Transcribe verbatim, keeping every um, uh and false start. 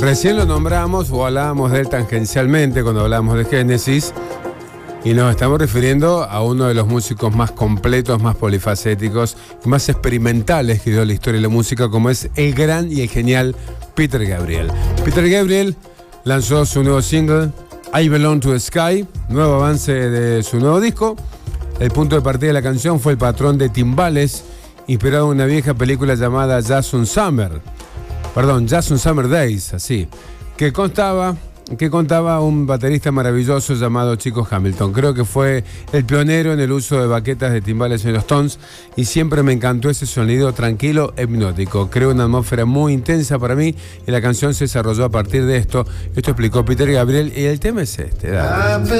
Recién lo nombramos o hablábamos de él tangencialmente cuando hablábamos de Génesis y nos estamos refiriendo a uno de los músicos más completos, más polifacéticos y más experimentales que dio la historia de la música, como es el gran y el genial Peter Gabriel. Peter Gabriel lanzó su nuevo single I Belong to the Sky, nuevo avance de su nuevo disco. El punto de partida de la canción fue el patrón de timbales inspirado en una vieja película llamada Jason Summer. Perdón, Jason Summer Days, así, que contaba, que contaba un baterista maravilloso llamado Chico Hamilton. Creo que fue el pionero en el uso de baquetas de timbales en los Stones y siempre me encantó ese sonido tranquilo, hipnótico. Creó una atmósfera muy intensa para mí y la canción se desarrolló a partir de esto. Esto explicó Peter Gabriel y el tema es este. Dale.